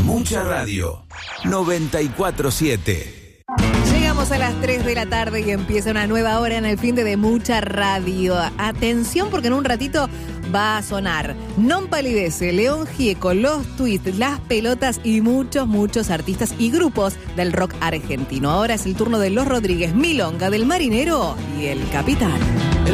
Mucha Radio 94.7. Llegamos a las 3 de la tarde y empieza una nueva hora en el fin de Mucha Radio. Atención porque en un ratito va a sonar Non Palidece, León Gieco, Los Twists, Las Pelotas y muchos artistas y grupos del rock argentino. Ahora es el turno de Los Rodríguez, Milonga, del Marinero y El Capitán.